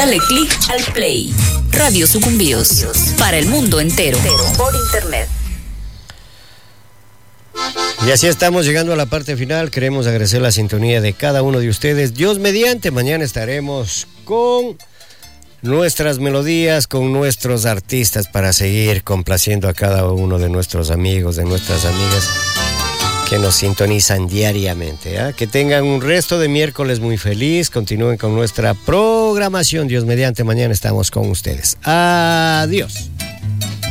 Dale click al play. Radio Sucumbíos, para el mundo entero, por internet. Y así estamos llegando a la parte final. Queremos agradecer la sintonía de cada uno de ustedes. Dios mediante, mañana estaremos con nuestras melodías, con nuestros artistas para seguir complaciendo a cada uno de nuestros amigos, de nuestras amigas que nos sintonizan diariamente, ¿eh? Que tengan un resto de miércoles muy feliz. Continúen con nuestra programación. Dios mediante, mañana estamos con ustedes. Adiós.